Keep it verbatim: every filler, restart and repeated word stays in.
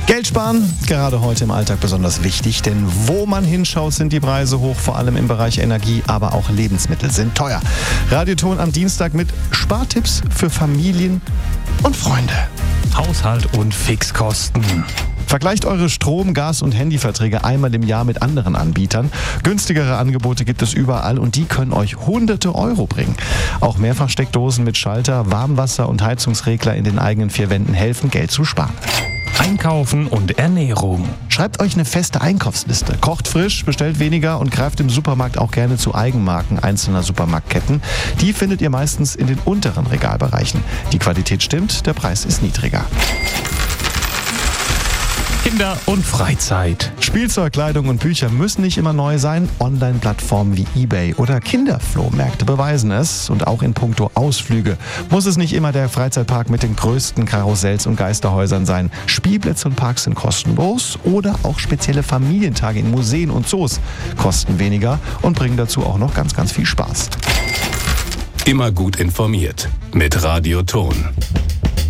Geld sparen, gerade heute im Alltag besonders wichtig, denn wo man hinschaut, sind die Preise hoch, vor allem im Bereich Energie, aber auch Lebensmittel sind teuer. Radioton am Dienstag mit Spartipps für Familien und Freunde. Haushalt und Fixkosten. Vergleicht eure Strom-, Gas- und Handyverträge einmal im Jahr mit anderen Anbietern. Günstigere Angebote gibt es überall und die können euch hunderte Euro bringen. Auch Mehrfachsteckdosen mit Schalter, Warmwasser- und Heizungsregler in den eigenen vier Wänden helfen, Geld zu sparen. Einkaufen und Ernährung. Schreibt euch eine feste Einkaufsliste. Kocht frisch, bestellt weniger und greift im Supermarkt auch gerne zu Eigenmarken einzelner Supermarktketten. Die findet ihr meistens in den unteren Regalbereichen. Die Qualität stimmt, der Preis ist niedriger. Kinder- und Freizeit. Spielzeug, Kleidung und Bücher müssen nicht immer neu sein. Online-Plattformen wie eBay oder Kinderflohmärkte beweisen es. Und auch in puncto Ausflüge muss es nicht immer der Freizeitpark mit den größten Karussells und Geisterhäusern sein. Spielplätze und Parks sind kostenlos oder auch spezielle Familientage in Museen und Zoos kosten weniger und bringen dazu auch noch ganz, ganz viel Spaß. Immer gut informiert mit Radioton.